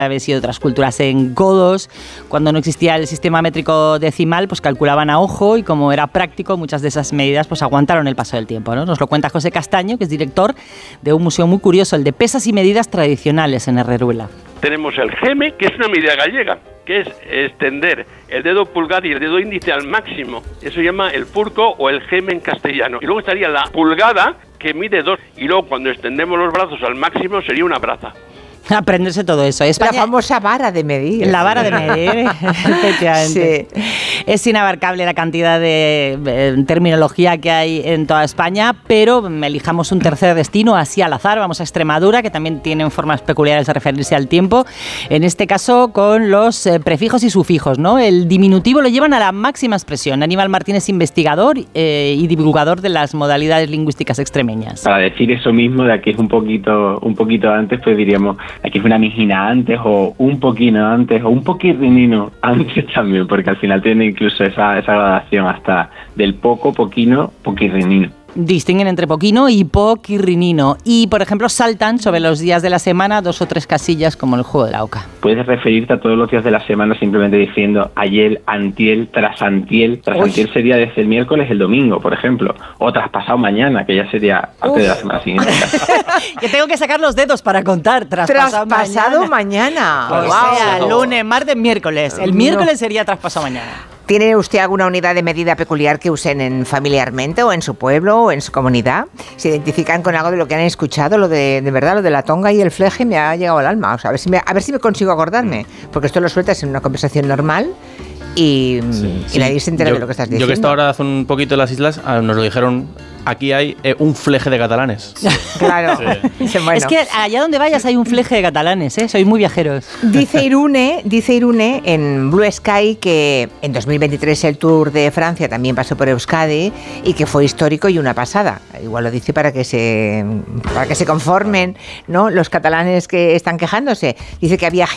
y otras culturas en codos. Cuando no existía el sistema métrico decimal, pues calculaban a ojo y como era práctico, muchas de esas medidas pues aguantaron el paso del tiempo, ¿no? Nos lo cuenta José Castaño, que es director de un museo muy curioso, el de pesas y medidas tradicionales en Herreruela. Tenemos el geme, que es una medida gallega, que es extender el dedo pulgar y el dedo índice al máximo. Eso se llama el furco o el geme en castellano. Y luego estaría la pulgada, que mide 2. Y luego cuando extendemos los brazos al máximo sería una braza. Aprenderse todo eso. España, la famosa vara de medir. La vara de medir, efectivamente. Sí. Es inabarcable la cantidad de terminología que hay en toda España, pero elijamos un tercer destino, así al azar. Vamos a Extremadura, que también tienen formas peculiares de referirse al tiempo. En este caso, con los prefijos y sufijos, ¿no? El diminutivo lo llevan a la máxima expresión. Aníbal Martínez, investigador y divulgador de las modalidades lingüísticas extremeñas. Para decir eso mismo, de aquí es un poquito antes, pues diríamos, aquí es una mijina antes, o un poquito antes, o un poquirrinino antes también, porque al final tiene incluso esa gradación hasta del poco, poquino, poquirrinino. Distinguen entre poquino y poquirrinino. Y, por ejemplo, saltan sobre los días de la semana 2 o 3 casillas, como el juego de la oca. Puedes referirte a todos los días de la semana simplemente diciendo ayer, antiel, trasantiel. Trasantiel sería desde el miércoles el domingo, por ejemplo. O traspasado mañana, que ya sería parte de la semana siguiente. Yo tengo que sacar los dedos para contar. Traspasado mañana. O sea, lunes, martes, miércoles. El miércoles sería traspasado mañana. ¿Tiene usted alguna unidad de medida peculiar que usen familiarmente o en su pueblo o en su comunidad? ¿Se identifican con algo de lo que han escuchado? Lo de verdad, lo de la tonga y el fleje me ha llegado al alma. O sea, a ver si me consigo acordarme. Porque esto lo sueltas en una conversación normal y nadie se entera de lo que estás diciendo. Yo que he estado ahora hace un poquito en las islas, nos lo dijeron, aquí hay un fleje de catalanes. Claro. Sí. Bueno. Es que allá donde vayas hay un fleje de catalanes, ¿eh? Sois muy viajeros. Dice Irune en Blue Sky que en 2023 el Tour de Francia también pasó por Euskadi y que fue histórico y una pasada. Igual lo dice para que se conformen, ¿no?, los catalanes que están quejándose. Dice que había